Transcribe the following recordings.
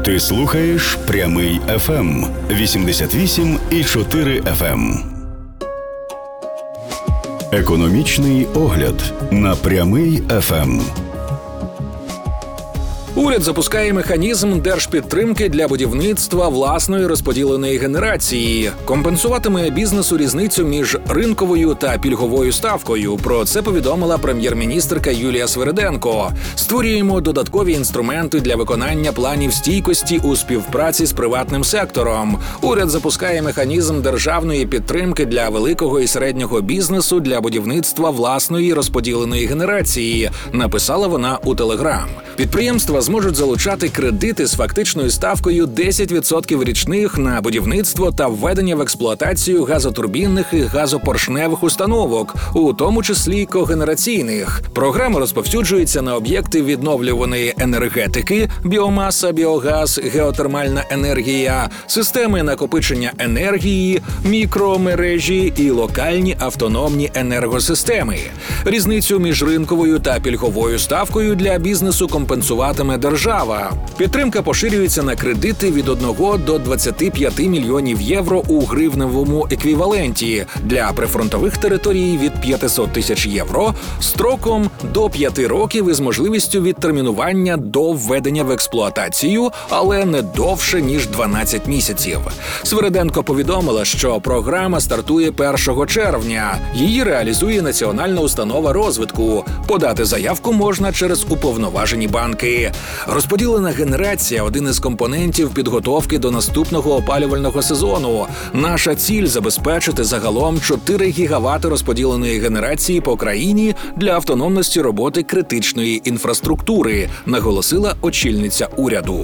Ти слухаєш Прямий FM 88,4 FM. Економічний огляд на Прямий FM. Уряд запускає механізм держпідтримки для будівництва власної розподіленої генерації. Компенсуватиме бізнесу різницю між ринковою та пільговою ставкою. Про це повідомила прем'єр-міністерка Юлія Свериденко. Створюємо додаткові інструменти для виконання планів стійкості у співпраці з приватним сектором. Уряд запускає механізм державної підтримки для великого і середнього бізнесу для будівництва власної розподіленої генерації, написала вона у Телеграм. Підприємства зможуть залучати кредити з фактичною ставкою 10% річних на будівництво та введення в експлуатацію газотурбінних і газопоршневих установок, у тому числі когенераційних. Програма розповсюджується на об'єкти відновлюваної енергетики, біомаса, біогаз, геотермальна енергія, системи накопичення енергії, мікромережі і локальні автономні енергосистеми. Різницю між ринковою та пільговою ставкою для бізнесу компенсуватиме держава. Підтримка поширюється на кредити від 1 до 25 мільйонів євро у гривневому еквіваленті, для прифронтових територій від 500 тисяч євро, строком до 5 років із можливістю відтермінування до введення в експлуатацію, але не довше, ніж 12 місяців. Свериденко повідомила, що програма стартує 1 червня. Її реалізує Національна установа розвитку. Подати заявку можна через уповноважені банки. Розподілена генерація – один із компонентів підготовки до наступного опалювального сезону. Наша ціль – забезпечити загалом 4 гігавати розподіленої генерації по країні для автономності роботи критичної інфраструктури, наголосила очільниця уряду.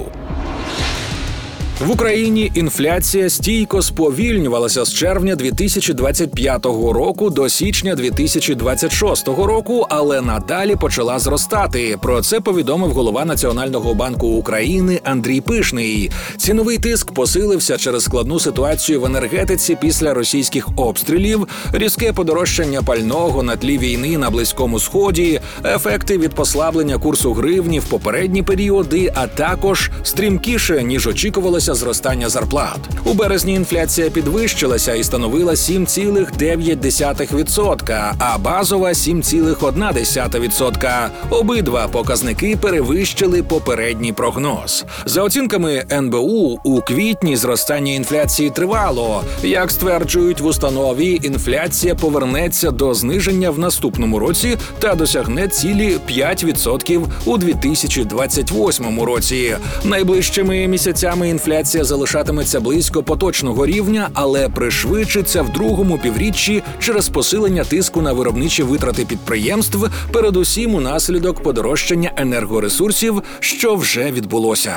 В Україні інфляція стійко сповільнювалася з червня 2025 року до січня 2026 року, але надалі почала зростати. Про це повідомив голова Національного банку України Андрій Пишний. Ціновий тиск посилився через складну ситуацію в енергетиці після російських обстрілів, різке подорожчання пального на тлі війни на Близькому Сході, ефекти від послаблення курсу гривні в попередні періоди, а також стрімкіше, ніж очікувалося, зростання зарплат. У березні інфляція підвищилася і становила 7,9%, а базова – 7,1%. Обидва показники перевищили попередній прогноз. За оцінками НБУ, у квітні зростання інфляції тривало. Як стверджують в установі, інфляція повернеться до зниження в наступному році та досягне цілі 5% у 2028 році. Найближчими місяцями інфляція залишатиметься близько поточного рівня, але пришвидшиться в другому півріччі через посилення тиску на виробничі витрати підприємств, передусім унаслідок подорожчання енергоресурсів, що вже відбулося.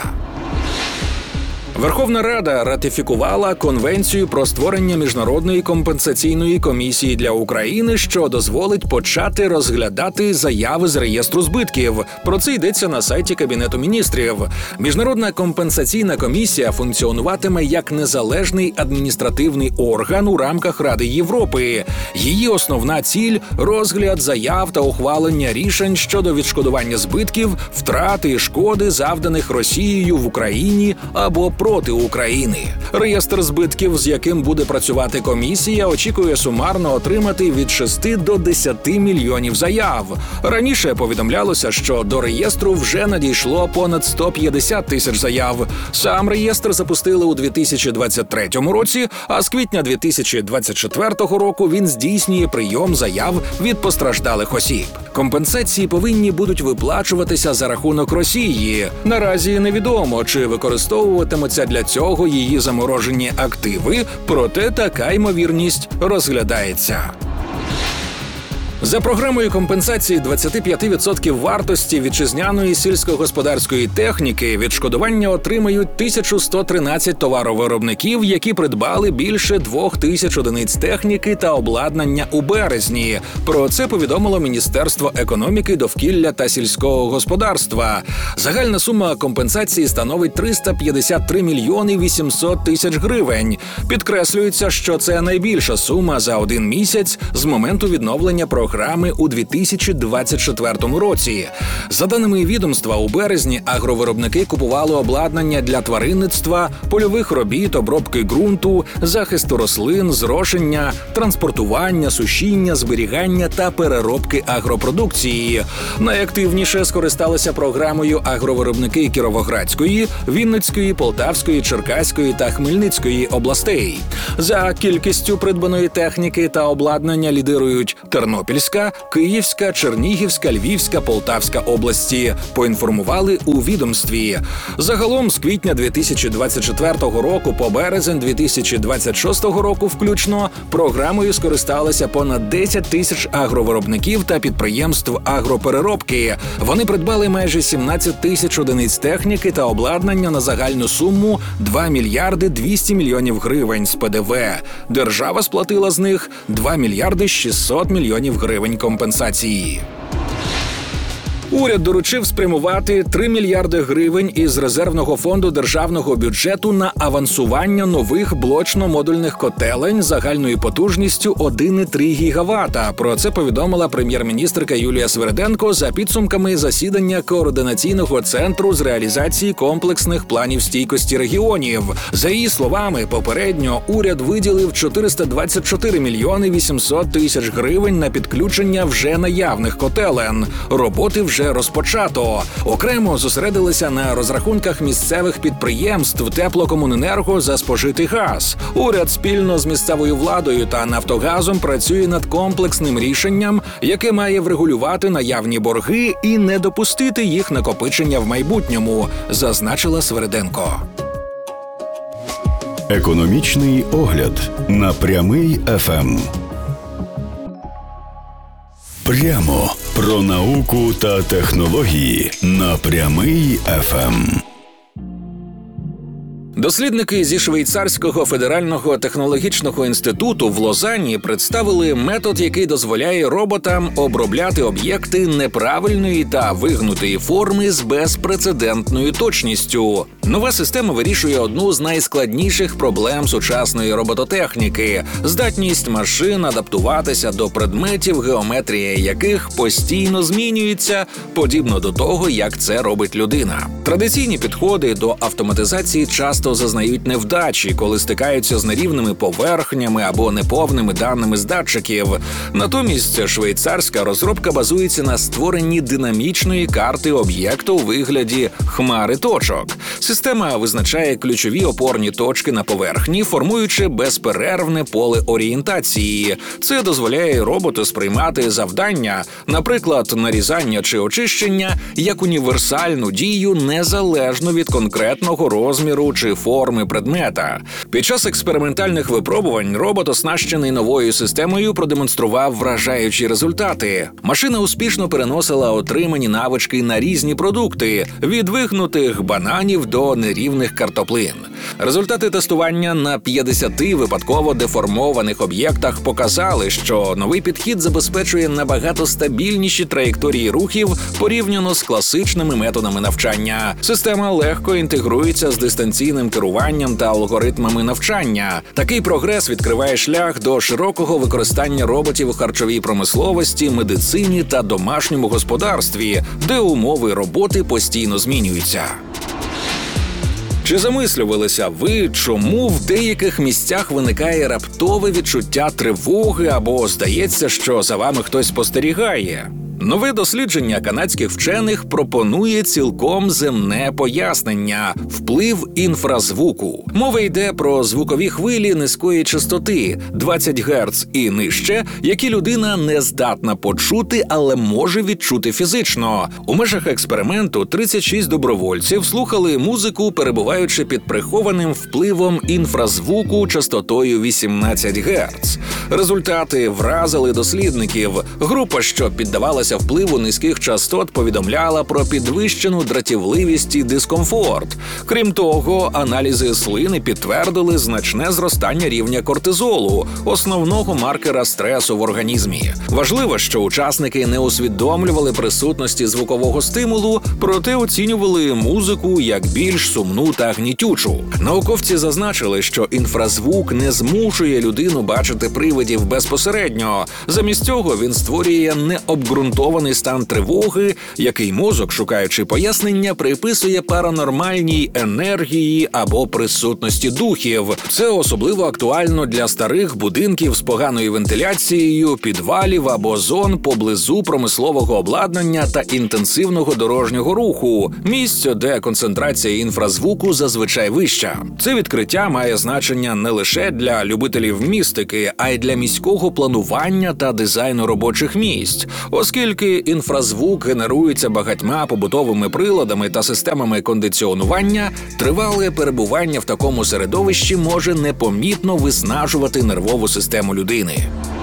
Верховна Рада ратифікувала Конвенцію про створення Міжнародної компенсаційної комісії для України, що дозволить почати розглядати заяви з реєстру збитків. Про це йдеться на сайті Кабінету міністрів. Міжнародна компенсаційна комісія функціонуватиме як незалежний адміністративний орган у рамках Ради Європи. Її основна ціль – розгляд заяв та ухвалення рішень щодо відшкодування збитків, втрати і шкоди, завданих Росією в Україні або проти України. Реєстр збитків, з яким буде працювати комісія, очікує сумарно отримати від 6 до 10 мільйонів заяв. Раніше повідомлялося, що до реєстру вже надійшло понад 150 тисяч заяв. Сам реєстр запустили у 2023 році, а з квітня 2024 року він здійснює прийом заяв від постраждалих осіб. Компенсації повинні будуть виплачуватися за рахунок Росії. Наразі невідомо, чи використовуватимуться для цього її заморожені активи, проте така ймовірність розглядається. За програмою компенсації 25% вартості вітчизняної сільськогосподарської техніки відшкодування отримають 1113 товаровиробників, які придбали більше 2000 одиниць техніки та обладнання у березні. Про це повідомило Міністерство економіки, довкілля та сільського господарства. Загальна сума компенсації становить 353 мільйони 800 тисяч гривень. Підкреслюється, що це найбільша сума за один місяць з моменту відновлення програми програми у 2024 році. За даними відомства, у березні агровиробники купували обладнання для тваринництва, польових робіт, обробки ґрунту, захисту рослин, зрошення, транспортування, сушіння, зберігання та переробки агропродукції. Найактивніше скористалися програмою агровиробники Кіровоградської, Вінницької, Полтавської, Черкаської та Хмельницької областей. За кількістю придбаної техніки та обладнання лідирують Тернопільська, Київська, Чернігівська, Львівська, Полтавська області, поінформували у відомстві. Загалом з квітня 2024 року по березень 2026 року включно програмою скористалися понад 10 тисяч агровиробників та підприємств агропереробки. Вони придбали майже 17 тисяч одиниць техніки та обладнання на загальну суму 2 мільярди 200 мільйонів гривень з ПДВ. Держава сплатила з них 2 мільярди 600 мільйонів гривень компенсації. Уряд доручив спрямувати 3 мільярди гривень із резервного фонду державного бюджету на авансування нових блочно-модульних котелень загальною потужністю 1,3 гігавата. Про це повідомила прем'єр-міністерка Юлія Сверденко за підсумками засідання Координаційного центру з реалізації комплексних планів стійкості регіонів. За її словами, попередньо уряд виділив 424 мільйони 800 тисяч гривень на підключення вже наявних котелень. Роботи вже розпочато. Окремо зосередилися на розрахунках місцевих підприємств теплокомуненерго за спожитий газ. Уряд спільно з місцевою владою та Нафтогазом працює над комплексним рішенням, яке має врегулювати наявні борги і не допустити їх накопичення в майбутньому, зазначила Сверденко. Економічний огляд на Прямий ФМ. Прямо про науку та технології на Прямий ФМ. Дослідники зі Швейцарського федерального технологічного інституту в Лозанні представили метод, який дозволяє роботам обробляти об'єкти неправильної та вигнутої форми з безпрецедентною точністю. Нова система вирішує одну з найскладніших проблем сучасної робототехніки – здатність машин адаптуватися до предметів, геометрія яких постійно змінюється, подібно до того, як це робить людина. Традиційні підходи до автоматизації часто зазнають невдачі, коли стикаються з нерівними поверхнями або неповними даними з датчиків. Натомість швейцарська розробка базується на створенні динамічної карти об'єкту у вигляді хмари точок. Система визначає ключові опорні точки на поверхні, формуючи безперервне поле орієнтації. Це дозволяє роботу сприймати завдання, наприклад, нарізання чи очищення, як універсальну дію незалежно від конкретного розміру чи форми предмета. Під час експериментальних випробувань робот, оснащений новою системою, продемонстрував вражаючі результати. Машина успішно переносила отримані навички на різні продукти – від вигнутих бананів до нерівних картоплин. Результати тестування на 50 випадково деформованих об'єктах показали, що новий підхід забезпечує набагато стабільніші траєкторії рухів порівняно з класичними методами навчання. Система легко інтегрується з дистанційним керуванням та алгоритмами навчання. Такий прогрес відкриває шлях до широкого використання роботів у харчовій промисловості, медицині та домашньому господарстві, де умови роботи постійно змінюються. Чи замислювалися ви, чому в деяких місцях виникає раптове відчуття тривоги або здається, що за вами хтось спостерігає? Нове дослідження канадських вчених пропонує цілком земне пояснення – вплив інфразвуку. Мова йде про звукові хвилі низької частоти – 20 Гц і нижче, які людина не здатна почути, але може відчути фізично. У межах експерименту 36 добровольців слухали музику, перебуваючи під прихованим впливом інфразвуку частотою 18 Гц. Результати вразили дослідників. Група, що піддавалася після впливу низьких частот повідомляла про підвищену дратівливість і дискомфорт. Крім того, аналізи слини підтвердили значне зростання рівня кортизолу, основного маркера стресу в організмі. Важливо, що учасники не усвідомлювали присутності звукового стимулу, проте оцінювали музику як більш сумну та гнітючу. Науковці зазначили, що інфразвук не змушує людину бачити привидів безпосередньо. Замість цього він створює необґрунтований стан тривоги, який мозок, шукаючи пояснення, приписує паранормальній енергії або присутності духів. Це особливо актуально для старих будинків з поганою вентиляцією, підвалів або зон поблизу промислового обладнання та інтенсивного дорожнього руху, місць, де концентрація інфразвуку зазвичай вища. Це відкриття має значення не лише для любителів містики, а й для міського планування та дизайну робочих місць, оскільки інфразвук генерується багатьма побутовими приладами та системами кондиціонування, тривале перебування в такому середовищі може непомітно виснажувати нервову систему людини.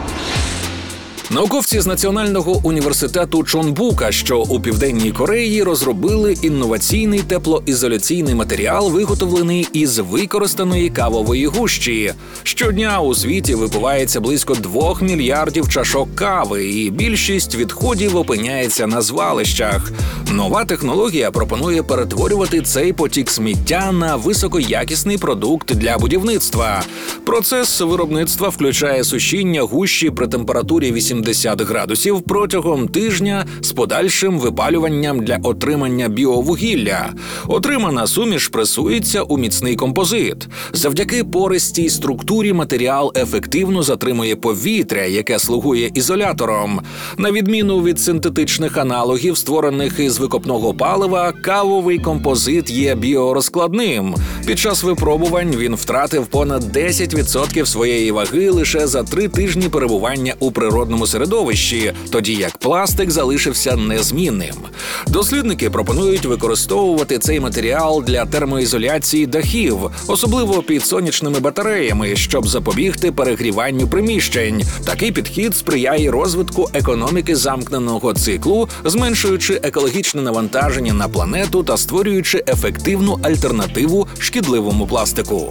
Науковці з Національного університету Чонбука, що у Південній Кореї, розробили інноваційний теплоізоляційний матеріал, виготовлений із використаної кавової гущі. Щодня у світі випивається близько 2 мільярдів чашок кави, і більшість відходів опиняється на звалищах. Нова технологія пропонує перетворювати цей потік сміття на високоякісний продукт для будівництва. Процес виробництва включає сушіння гущі при температурі 80 градусів протягом тижня з подальшим випалюванням для отримання біовугілля. Отримана суміш пресується у міцний композит. Завдяки пористій структурі матеріал ефективно затримує повітря, яке слугує ізолятором. На відміну від синтетичних аналогів, створених із викопного палива, кавовий композит є біорозкладним. Під час випробувань він втратив понад 10% своєї ваги лише за 3 тижні перебування у природному середовищі, тоді як пластик залишився незмінним. Дослідники пропонують використовувати цей матеріал для термоізоляції дахів, особливо під сонячними батареями, щоб запобігти перегріванню приміщень. Такий підхід сприяє розвитку економіки замкненого циклу, зменшуючи екологічне навантаження на планету та створюючи ефективну альтернативу шкідливому пластику.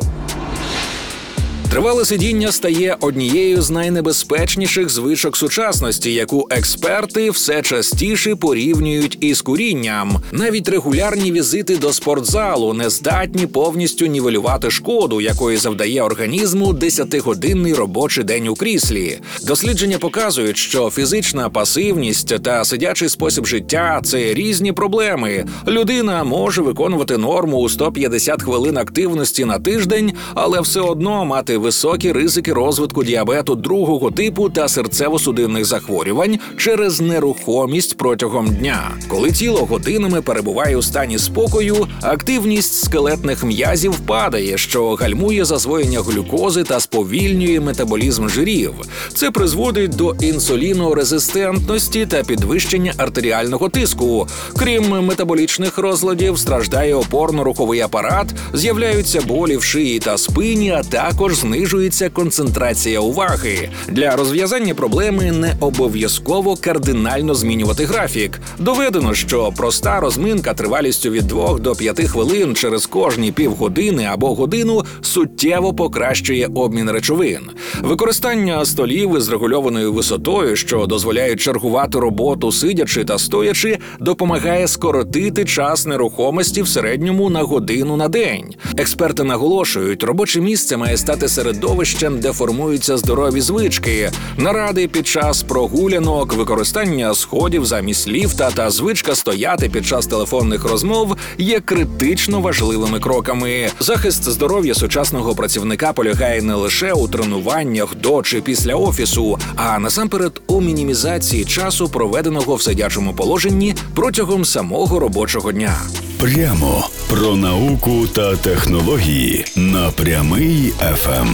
Тривале сидіння стає однією з найнебезпечніших звичок сучасності, яку експерти все частіше порівнюють із курінням. Навіть регулярні візити до спортзалу не здатні повністю нівелювати шкоду, якої завдає організму 10-годинний робочий день у кріслі. Дослідження показують, що фізична пасивність та сидячий спосіб життя – це різні проблеми. Людина може виконувати норму у 150 хвилин активності на тиждень, але все одно мати високі ризики розвитку діабету 2-го типу та серцево-судинних захворювань через нерухомість протягом дня. Коли тіло годинами перебуває у стані спокою, активність скелетних м'язів падає, що гальмує засвоєння глюкози та сповільнює метаболізм жирів. Це призводить до інсулінорезистентності та підвищення артеріального тиску. Крім метаболічних розладів, страждає опорно-руховий апарат, з'являються болі в шиї та спині, а також знижується концентрація уваги. Для розв'язання проблеми не обов'язково кардинально змінювати графік. Доведено, що проста розминка тривалістю від 2 до 5 хвилин через кожні півгодини або годину суттєво покращує обмін речовин. Використання столів із регульованою висотою, що дозволяють чергувати роботу сидячи та стоячи, допомагає скоротити час нерухомості в середньому на годину на день. Експерти наголошують, робоче місце має стати середовищем, де формуються здорові звички. Наради під час прогулянок, використання сходів замість ліфта та звичка стояти під час телефонних розмов є критично важливими кроками. Захист здоров'я сучасного працівника полягає не лише у тренуваннях до чи після офісу, а насамперед у мінімізації часу, проведеного в сидячому положенні протягом самого робочого дня. Прямо про науку та технології на Прямий ФМ.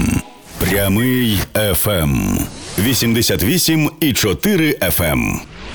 Прямий ФМ. 88,4 ФМ.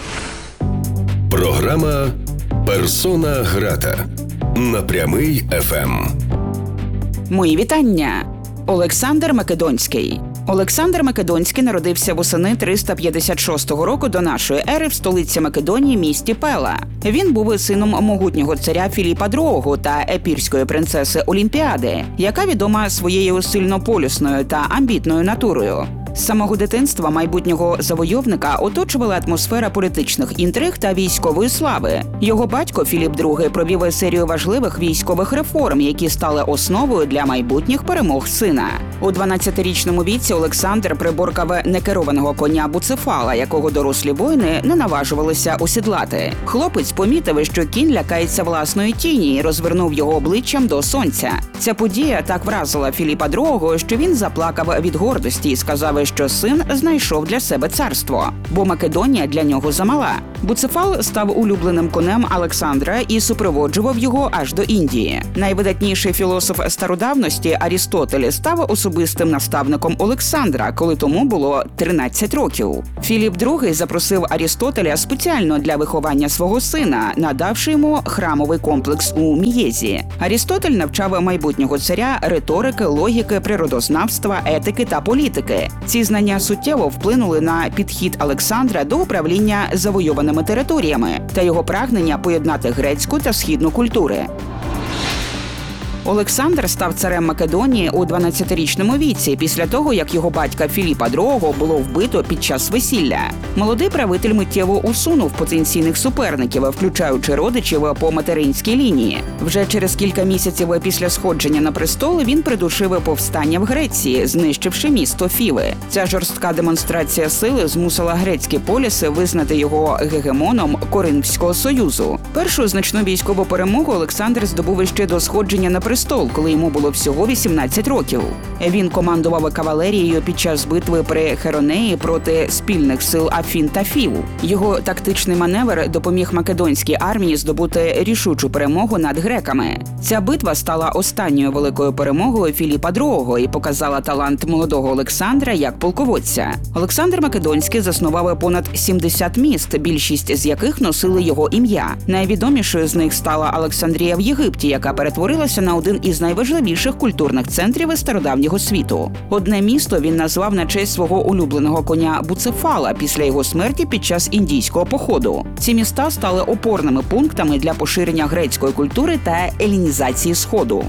Програма «Персона грата» на Прямий ФМ. Мої вітання. Олександр Македонський. Олександр Македонський народився восени 356 року до нашої ери в столиці Македонії місті Пела. Він був сином могутнього царя Філіпа II та епірської принцеси Олімпіади, яка відома своєю сильнополюсною та амбітною натурою. З самого дитинства майбутнього завойовника оточувала атмосфера політичних інтриг та військової слави. Його батько Філіп II провів серію важливих військових реформ, які стали основою для майбутніх перемог сина. У 12-річному віці Олександр приборкав некерованого коня Буцефала, якого дорослі воїни не наважувалися осідлати. Хлопець помітив, що кінь лякається власної тіні і розвернув його обличчям до сонця. Ця подія так вразила Філіпа II, що він заплакав від гордості і сказав, що син знайшов для себе царство, бо Македонія для нього замала. Буцефал став улюбленим конем Олександра і супроводжував його аж до Індії. Найвидатніший філософ стародавності Арістотель став особистим наставником Олександра, коли тому було 13 років. Філіп II запросив Арістотеля спеціально для виховання свого сина, надавши йому храмовий комплекс у Мієзі. Арістотель навчав майбутнього царя риторики, логіки, природознавства, етики та політики. Ці знання суттєво вплинули на підхід Олександра до управління завойованими територіями та його прагнення поєднати грецьку та східну культури. Олександр став царем Македонії у 12-річному віці, після того, як його батька Філіпа II було вбито під час весілля. Молодий правитель миттєво усунув потенційних суперників, включаючи родичів по материнській лінії. Вже через кілька місяців після сходження на престол він придушив повстання в Греції, знищивши місто Фіви. Ця жорстка демонстрація сили змусила грецькі поліси визнати його гегемоном Коринфського союзу. Першу значну військову перемогу Олександр здобув ще до сходження на престол, коли йому було всього 18 років. Він командував кавалерією під час битви при Херонеї проти спільних сил Афін та Фів. Його тактичний маневр допоміг македонській армії здобути рішучу перемогу над греками. Ця битва стала останньою великою перемогою Філіпа II і показала талант молодого Олександра як полководця. Олександр Македонський заснував понад 70 міст, більшість з яких носили його ім'я. Найвідомішою з них стала Олександрія в Єгипті, яка перетворилася на один із найважливіших культурних центрів стародавнього світу. Одне місто він назвав на честь свого улюбленого коня Буцефала після його смерті під час індійського походу. Ці міста стали опорними пунктами для поширення грецької культури та елінізації Сходу.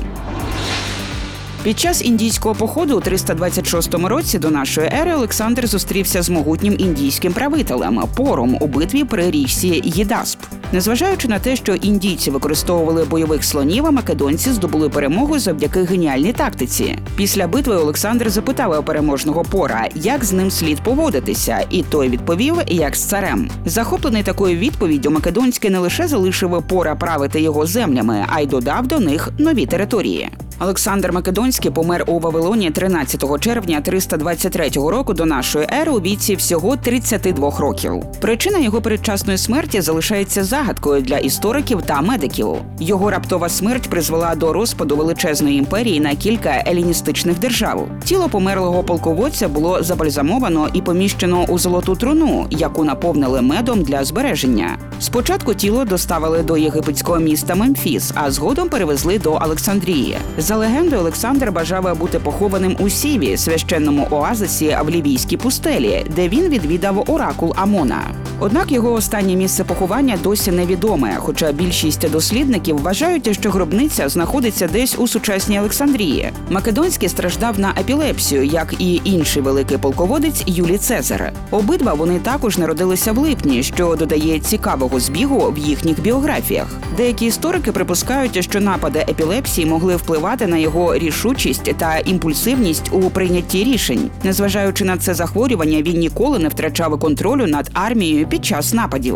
Під час індійського походу у 326 році до нашої ери Олександр зустрівся з могутнім індійським правителем Пором у битві при річці Єдасп. Незважаючи на те, що індійці використовували бойових слонів, а македонці здобули перемогу завдяки геніальній тактиці. Після битви Олександр запитав переможного Пора, як з ним слід поводитися, і той відповів, як з царем. Захоплений такою відповіддю, Македонський не лише залишив Пора правити його землями, а й додав до них нові території. Олександр Македонський помер у Вавилоні 13 червня 323 року до нашої ери у віці всього 32 років. Причина його передчасної смерті залишається загадкою для істориків та медиків. Його раптова смерть призвела до розпаду величезної імперії на кілька еліністичних держав. Тіло померлого полководця було забальзамовано і поміщено у золоту труну, яку наповнили медом для збереження. Спочатку тіло доставили до єгипетського міста Мемфіс, а згодом перевезли до Олександрії. За легендою, Олександр бажав бути похованим у Сіві, священному оазисі в Лівійській пустелі, де він відвідав оракул Амона. Однак його останнє місце поховання досі невідоме, хоча більшість дослідників вважають, що гробниця знаходиться десь у сучасній Олександрії. Македонський страждав на епілепсію, як і інший великий полководець Юлій Цезар. Обидва вони також народилися в липні, що додає цікавого збігу в їхніх біографіях. Деякі історики припускають, що напади епілепсії могли впливати на його рішучість та імпульсивність у прийнятті рішень. Незважаючи на це захворювання, він ніколи не втрачав контролю над армією під час нападів.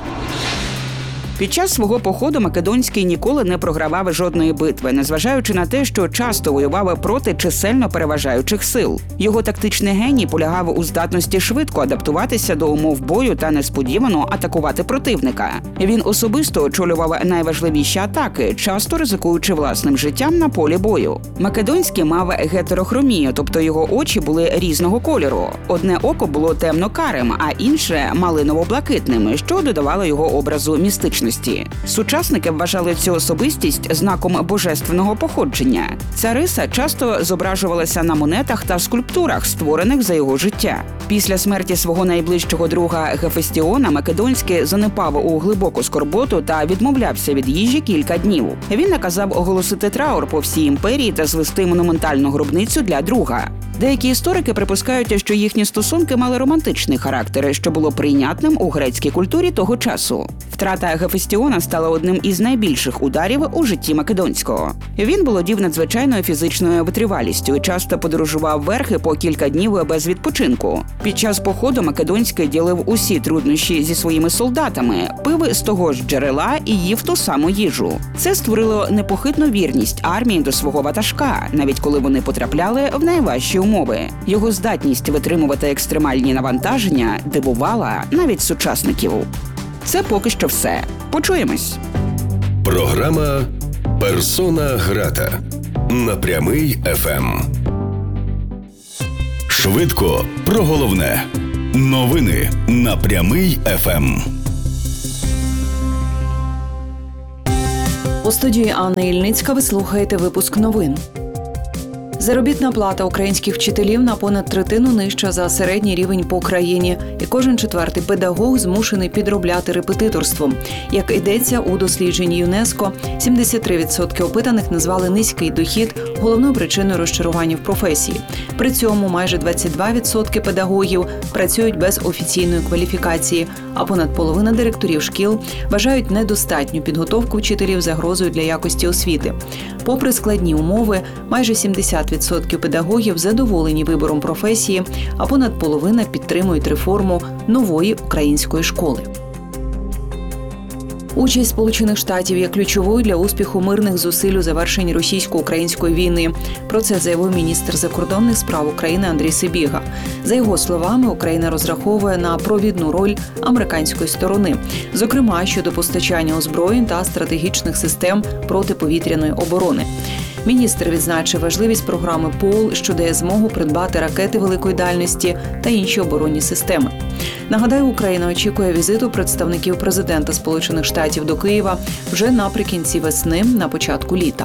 Під час свого походу Македонський ніколи не програвав жодної битви, незважаючи на те, що часто воював проти чисельно переважаючих сил. Його тактичний геній полягав у здатності швидко адаптуватися до умов бою та несподівано атакувати противника. Він особисто очолював найважливіші атаки, часто ризикуючи власним життям на полі бою. Македонський мав гетерохромію, тобто його очі були різного кольору. Одне око було темно-карим, а інше – малиново-блакитним, що додавало його образу містичності. духовності. Сучасники вважали цю особистість знаком божественного походження. Ця риса часто зображувалася на монетах та скульптурах, створених за його життя. Після смерті свого найближчого друга Гефестіона Македонський занепав у глибоку скорботу та відмовлявся від їжі кілька днів. Він наказав оголосити траур по всій імперії та звести монументальну гробницю для друга. Деякі історики припускають, що їхні стосунки мали романтичний характер, що було прийнятним у грецькій культурі того часу. Втрата Гефестіона стала одним із найбільших ударів у житті Македонського. Він володів надзвичайною фізичною витривалістю і часто подорожував верхи по кілька днів без відпочинку. Під час походу Македонський ділив усі труднощі зі своїми солдатами, пив з того ж джерела і їв ту саму їжу. Це створило непохитну вірність армії до свого ватажка, навіть коли вони потрапляли в найважчі умови. Його здатність витримувати екстремальні навантаження дивувала навіть сучасників. Це поки що все. Почуємось. Програма «Персона грата» на Прямий ФМ. Швидко про головне. Новини на Прямий ФМ. У студії Анна Ільницька ви слухаєте випуск новин. Заробітна плата українських вчителів на понад третину нижча за середній рівень по країні, і кожен четвертий педагог змушений підробляти репетиторством. Як йдеться у дослідженні ЮНЕСКО, 73% опитаних назвали низький дохід головною причиною розчарування в професії. При цьому майже 22% педагогів працюють без офіційної кваліфікації, а понад половина директорів шкіл вважають недостатню підготовку вчителів загрозою для якості освіти. Попри складні умови, майже 70% педагогів задоволені вибором професії, а понад половина підтримують реформу нової української школи. Участь Сполучених Штатів є ключовою для успіху мирних зусиль у завершенні російсько-української війни. Про це заявив міністр закордонних справ України Андрій Сибіга. За його словами, Україна розраховує на провідну роль американської сторони, зокрема щодо постачання озброєнь та стратегічних систем протиповітряної оборони. Міністр відзначив важливість програми ПОЛ, що дає змогу придбати ракети великої дальності та інші оборонні системи. Нагадаю, Україна очікує візиту представників президента Сполучених Штатів до Києва вже наприкінці весни, на початку літа.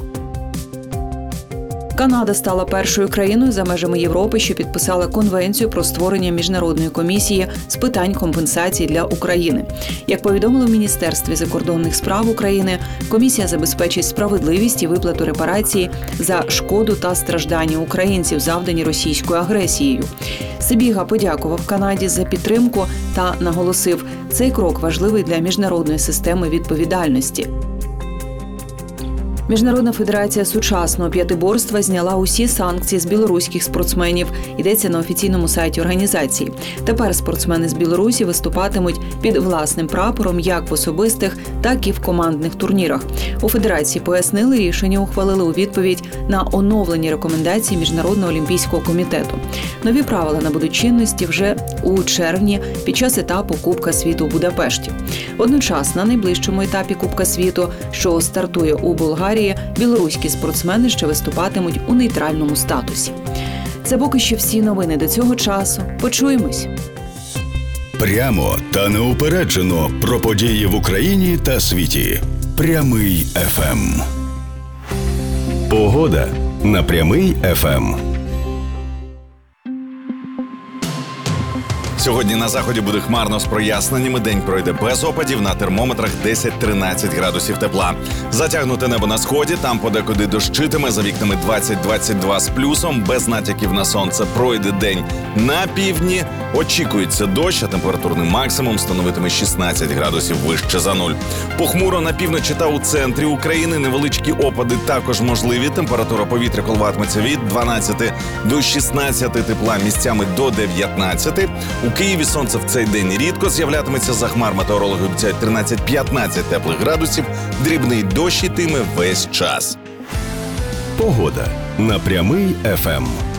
Канада стала першою країною за межами Європи, що підписала конвенцію про створення міжнародної комісії з питань компенсації для України. Як повідомили в Міністерстві закордонних справ України, комісія забезпечить справедливість і виплату репарації за шкоду та страждання українців, завдані російською агресією. Сибіга подякував Канаді за підтримку та наголосив, цей крок важливий для міжнародної системи відповідальності. Міжнародна федерація сучасного п'ятиборства зняла усі санкції з білоруських спортсменів. Йдеться на офіційному сайті організації. Тепер спортсмени з Білорусі виступатимуть під власним прапором як в особистих, так і в командних турнірах. У федерації пояснили, рішення ухвалили у відповідь на оновлені рекомендації Міжнародного олімпійського комітету. Нові правила набудуть чинності вже у червні під час етапу Кубка світу в Будапешті. Водночас на найближчому етапі Кубка світу, що стартує у Болгарії, білоруські спортсмени ще виступатимуть у нейтральному статусі. Це поки що всі новини до цього часу. Почуємось. Прямо та неупереджено про події в Україні та світі. Прямий ФМ. Погода на Прямий ФМ. Сьогодні на заході буде хмарно з проясненнями, день пройде без опадів, на термометрах 10-13 градусів тепла. Затягнуте небо на сході, там подекуди дощитиме, за вікнами 20-22 з плюсом, без натяків на сонце пройде день. На півдні очікується дощ, а температурний максимум становитиме 16 градусів вище за нуль. Похмуро на півночі та у центрі України, невеличкі опади також можливі, температура повітря коливатиметься від 12 до 16 тепла, місцями до 19. У Києві сонце в цей день рідко з'являтиметься, за хмар метеорологи обіцяють 13-15 теплих градусів, дрібний дощ ітиме весь час. Погода на Прямий ФМ.